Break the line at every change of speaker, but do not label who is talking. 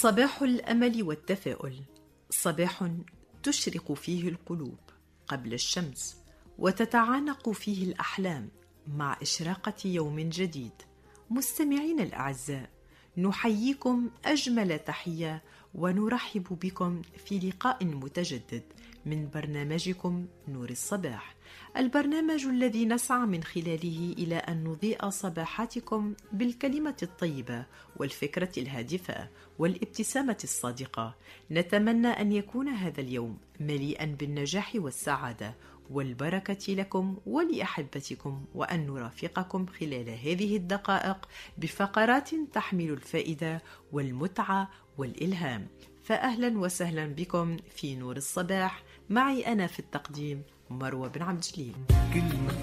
صباح الأمل والتفاؤل، صباح تشرق فيه القلوب قبل الشمس وتتعانق فيه الأحلام مع إشراقة يوم جديد. مستمعين الأعزاء، نحييكم أجمل تحية ونرحب بكم في لقاء متجدد من برنامجكم نور الصباح، البرنامج الذي نسعى من خلاله إلى أن نضيء صباحاتكم بالكلمة الطيبة والفكرة الهادفة والابتسامة الصادقة. نتمنى أن يكون هذا اليوم مليئا بالنجاح والسعادة والبركة لكم ولأحبتكم، وأن نرافقكم خلال هذه الدقائق بفقرات تحمل الفائدة والمتعة والإلهام. فأهلا وسهلا بكم في نور الصباح، معي أنا في التقديم مروة بن عبد الجليل.